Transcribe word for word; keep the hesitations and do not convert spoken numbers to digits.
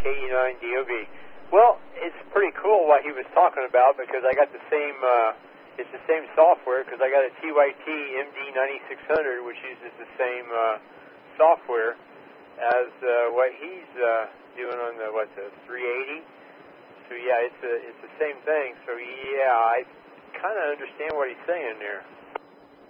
K E nine D O B. Well, it's pretty cool what he was talking about because I got the same, uh, it's the same software because I got a T Y T M D ninety-six hundred, which uses the same uh, software as uh, what he's uh, doing on the, what, the three eighty. So, yeah, it's a, it's the same thing. So, yeah, I kind of understand what he's saying there.